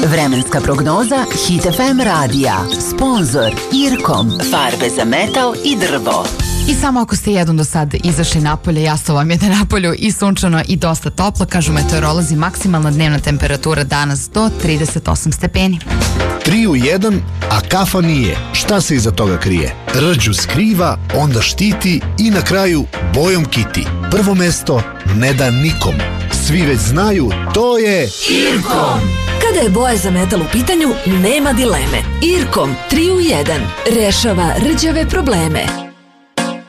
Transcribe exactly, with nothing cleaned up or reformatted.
Vremenska prognoza Hit F M radija. Sponzor Irkom. Farbe za metal i drvo. I samo ako ste jednom do sad izašli napolje, jasno vam je da napolju i sunčano i dosta toplo, kažu meteorolozi, maksimalna dnevna temperatura danas do trideset osam stepeni. Tri u jedan, a kafa nije. Šta se iza toga krije? Rđu skriva, onda štiti i na kraju bojom kiti. Prvo mesto ne da nikom. Svi već znaju, to je Irkom. Kada je boja za metal u pitanju, nema dileme. Irkom tri u jedan rešava rđave probleme.